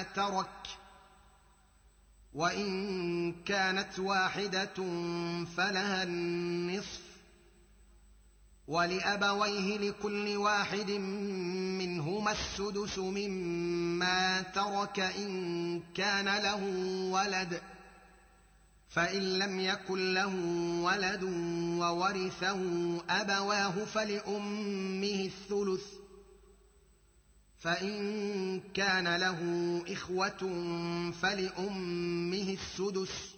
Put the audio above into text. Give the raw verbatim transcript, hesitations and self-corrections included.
ترك، وإن كانت واحدة فلها النصف، ولأبويه لكل واحد منهما السدس مما ترك إن كان له ولد، فإن لم يكن له ولد وورثه أبواه فلأمه الثلث، فإن كان له إخوة فلأمه السدس،